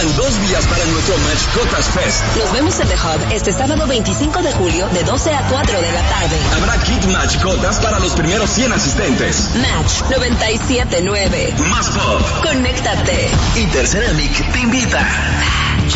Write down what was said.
Quedan 2 días para nuestro Mascotas Fest. Nos vemos en The Hub este sábado 25 de julio de 12 a 4 de la tarde. Habrá kit Mascotas para los primeros 100 asistentes. Match 97.9. Más pop. Conéctate. Interceramic te invita.